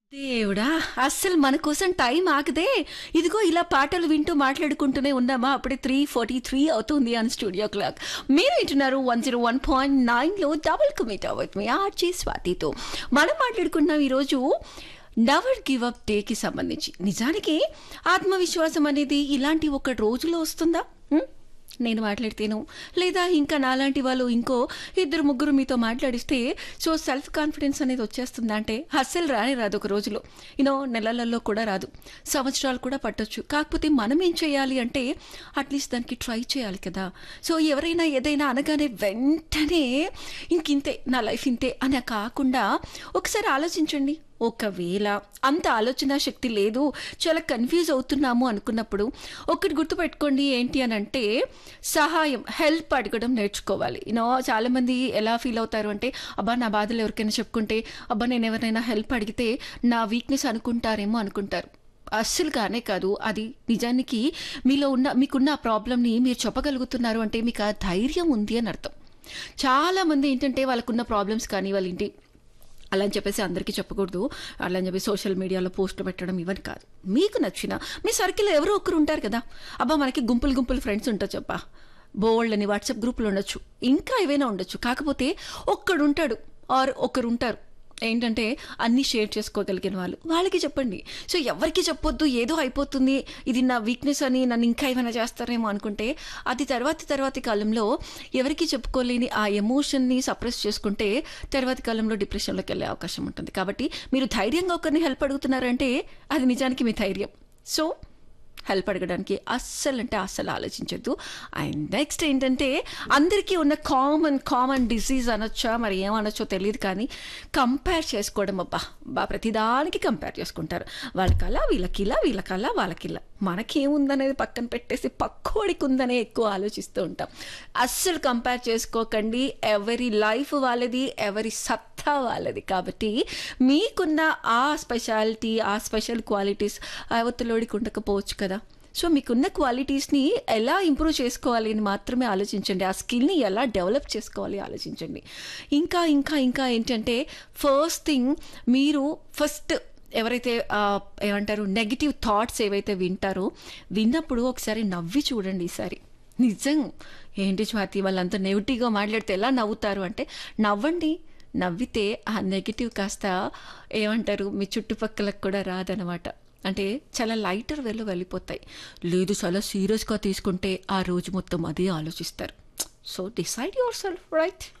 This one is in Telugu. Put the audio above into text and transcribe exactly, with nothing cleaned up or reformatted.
దేవుడా! అస్సలు మన కోసం టైం ఆగదే. ఇదిగో ఇలా పాటలు వింటూ మాట్లాడుకుంటూనే ఉన్నామా, అప్పుడే త్రీ ఫార్టీ త్రీ అవుతుంది ఆన్ స్టూడియో క్లాక్. మీరు వింటున్నారు వన్ జీరో వన్ పాయింట్ నైన్లో డబుల్ కమిటా విత్ మీ ఆర్జీ స్వాతితో. మనం మాట్లాడుకుంటున్నాం ఈరోజు నెవర్ గివ్ అప్ డేకి సంబంధించి. నిజానికి ఆత్మవిశ్వాసం అనేది ఇలాంటి ఒక రోజులో వస్తుందా? హ్మ్? నేను మాట్లాడితేను, లేదా ఇంకా నాలాంటి వాళ్ళు ఇంకో ఇద్దరు ముగ్గురు మీతో మాట్లాడిస్తే సో సెల్ఫ్ కాన్ఫిడెన్స్ అనేది వచ్చేస్తుందా అంటే అస్సలు రానే రాదు. ఒక రోజులో యూనో నెలలలో కూడా రాదు, సంవత్సరాలు కూడా పట్టొచ్చు. కాకపోతే మనం ఏం చేయాలి అంటే అట్లీస్ట్ దానికి ట్రై చేయాలి కదా. సో ఎవరైనా ఏదైనా అనగానే వెంటనే ఇంకింతే నా లైఫ్ ఇంతే అని కాకుండా ఒకసారి ఆలోచించండి. ఒకవేళ అంత ఆలోచన శక్తి లేదు, చాలా కన్ఫ్యూజ్ అవుతున్నాము అనుకున్నప్పుడు ఒకటి గుర్తుపెట్టుకోండి, ఏంటి అని అంటే సహాయం, హెల్ప్ అడగడం నేర్చుకోవాలి. యూనో చాలామంది ఎలా ఫీల్ అవుతారు అంటే అబ్బా నా బాధలు ఎవరికైనా చెప్పుకుంటే, అబ్బా నేను ఎవరైనా హెల్ప్ అడిగితే నా వీక్నెస్ అనుకుంటారేమో అనుకుంటారు. అస్సలు కానే కాదు. అది నిజానికి మీలో ఉన్న మీకున్న ఆ ప్రాబ్లమ్ని మీరు చెప్పగలుగుతున్నారు అంటే మీకు ఆ ధైర్యం ఉంది అని అర్థం. చాలామంది ఏంటంటే వాళ్ళకున్న ప్రాబ్లమ్స్ కానీ వాళ్ళ ఇంటి అలా అని చెప్పేసి అందరికీ చెప్పకూడదు, అలా అని చెప్పి సోషల్ మీడియాలో పోస్టులు పెట్టడం ఇవన్నీ కాదు. మీకు నచ్చిన మీ సర్కిల్లో ఎవరో ఒకరు ఉంటారు కదా. అబ్బా మనకి గుంపులు గుంపులు ఫ్రెండ్స్ ఉంటారు చెప్పా, బోల్డ్ అని వాట్సాప్ గ్రూపులు ఉండొచ్చు, ఇంకా ఏవైనా ఉండొచ్చు. కాకపోతే ఒక్కడు ఉంటాడు ఆర్ ఒకరు ఉంటారు ఏంటంటే అన్నీ షేర్ చేసుకోగలిగిన వాళ్ళు, వాళ్ళకి చెప్పండి. సో ఎవరికి చెప్పొద్దు, ఏదో అయిపోతుంది ఇది నా వీక్నెస్ అని నన్ను ఇంకా ఏమైనా చేస్తారేమో అనుకుంటే అది తర్వాతి తర్వాతి కాలంలో ఎవరికి చెప్పుకోలేని ఆ ఎమోషన్ని సప్రెస్ చేసుకుంటే తర్వాతి కాలంలో డిప్రెషన్లోకి వెళ్ళే అవకాశం ఉంటుంది. కాబట్టి మీరు ధైర్యంగా ఒకరిని హెల్ప్ అడుగుతున్నారంటే అది నిజానికి మీ ధైర్యం. సో హెల్ప్ అడగడానికి అస్సలు అంటే అస్సలు ఆలోచించద్దు. అండ్ నెక్స్ట్ ఏంటంటే అందరికీ ఉన్న కామన్ కామన్ డిసీజ్ అనొచ్చా మరి ఏమనొచ్చో తెలియదు కానీ కంపేర్ చేసుకోవడం. అబ్బా బా ప్రతిదానికి కంపేర్ చేసుకుంటారు. వాళ్ళకలా వీళ్ళకిలా, వీళ్ళకలా వాళ్ళకిలా. మనకేముందనేది పక్కన పెట్టేసి పక్కోడికి ఉందనే ఎక్కువ ఆలోచిస్తూ ఉంటాం. అస్సలు కంపేర్ చేసుకోకండి. ఎవరి లైఫ్ వాళ్ళది, ఎవరి సత్తా వాళ్ళది. కాబట్టి మీకున్న ఆ స్పెషాలిటీ, ఆ స్పెషల్ క్వాలిటీస్ అవతలోడికి ఉండకపోవచ్చు కదా. సో మీకున్న క్వాలిటీస్ని ఎలా ఇంప్రూవ్ చేసుకోవాలి అని మాత్రమే ఆలోచించండి. ఆ స్కిల్ని ఎలా డెవలప్ చేసుకోవాలి ఆలోచించండి. ఇంకా ఇంకా ఇంకా ఏంటంటే ఫస్ట్ థింగ్, మీరు ఫస్ట్ ఎవరైతే ఏమంటారు నెగిటివ్ థాట్స్ ఏవైతే వింటారో విన్నప్పుడు ఒకసారి నవ్వి చూడండి. ఈసారి నిజం ఏంటి స్వాతి వాళ్ళంతా నెగిటివ్గా మాట్లాడితే ఎలా నవ్వుతారు అంటే నవ్వండి. నవ్వితే ఆ నెగిటివ్ కాస్త ఏమంటారు మీ చుట్టుపక్కలకు కూడా రాదనమాట. అంటే చాలా లైటర్ వేలో వెళ్ళిపోతాయి. లేదు చాలా సీరియస్గా తీసుకుంటే ఆ రోజు మొత్తం అదే ఆలోచిస్తారు. So decide your self, right?